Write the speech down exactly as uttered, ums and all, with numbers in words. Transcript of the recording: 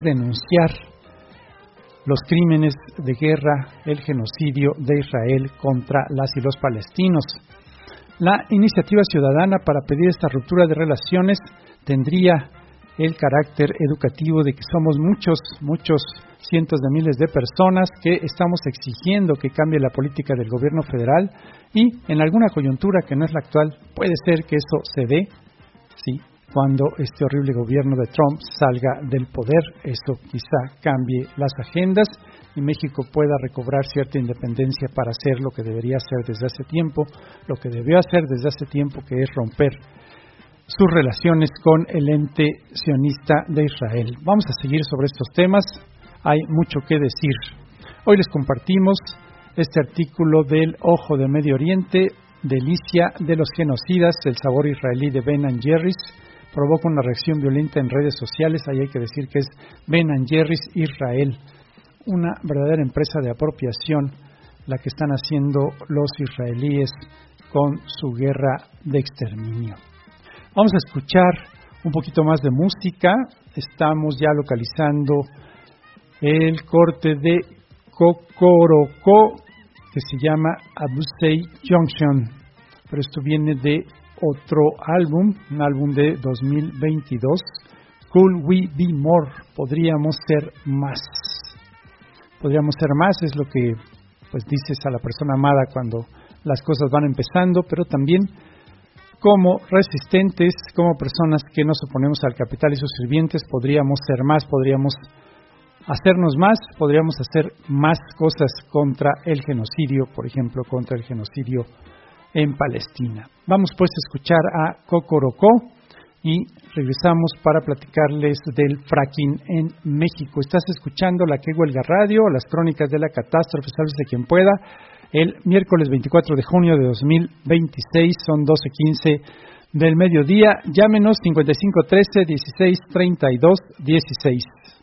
denunciar los crímenes de guerra, el genocidio de Israel contra las y los palestinos. La iniciativa ciudadana para pedir esta ruptura de relaciones tendría el carácter educativo de que somos muchos, muchos cientos de miles de personas que estamos exigiendo que cambie la política del gobierno federal y en alguna coyuntura que no es la actual, puede ser que eso se dé, sí, cuando este horrible gobierno de Trump salga del poder. Eso quizá cambie las agendas y México pueda recobrar cierta independencia para hacer lo que debería hacer desde hace tiempo, lo que debió hacer desde hace tiempo, que es romper sus relaciones con el ente sionista de Israel. Vamos a seguir sobre estos temas, hay mucho que decir. Hoy les compartimos este artículo del Ojo de Medio Oriente, Delicia de los genocidas, el sabor israelí de Ben and Jerry's, provoca una reacción violenta en redes sociales. Ahí hay que decir que es Ben and Jerry's Israel, una verdadera empresa de apropiación, la que están haciendo los israelíes con su guerra de exterminio. Vamos a escuchar un poquito más de música. Estamos ya localizando el corte de Kokoroko, que se llama Abusei Junction, pero esto viene de otro álbum, un álbum de dos mil veintidós, Could We Be More, podríamos ser más. Podríamos ser más es lo que pues dices a la persona amada cuando las cosas van empezando, pero también como resistentes, como personas que nos oponemos al capital y sus sirvientes, podríamos ser más, podríamos hacernos más, podríamos hacer más cosas contra el genocidio, por ejemplo, contra el genocidio en Palestina. Vamos pues a escuchar a Kokoroko y regresamos para platicarles del fracking en México. Estás escuchando la Que Huelga Radio, las crónicas de la catástrofe, sálvese quien pueda. El miércoles veinticuatro de junio de dos mil veintiséis, son doce quince del mediodía. Llámenos cincuenta y cinco trece dieciséis treinta y dos dieciséis.